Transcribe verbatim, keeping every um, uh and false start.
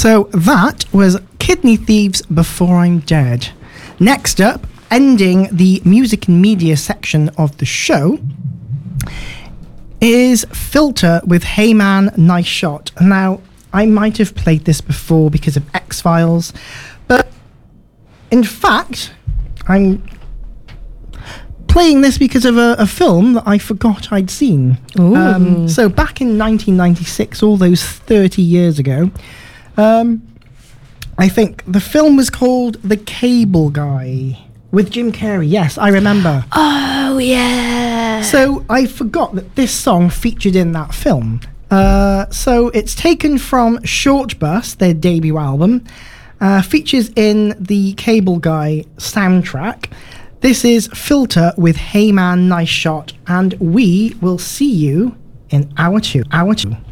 So that was Kidney Thieves Before I'm Dead. Next up, ending the music and media section of the show, is Filter with Hey Man, Nice Shot. Now, I might have played this before because of X-Files, but in fact, I'm playing this because of a, a film that I forgot I'd seen. Um, so back in nineteen ninety-six, all those thirty years ago, um, I think the film was called The Cable Guy with Jim Carrey. Yes, I remember. Oh, yeah. So I forgot that this song featured in that film. Uh, so it's taken from Short Bus, their debut album, uh, features in the Cable Guy soundtrack. This is Filter with Hey Man, Nice Shot, and we will see you in hour two. Hour two.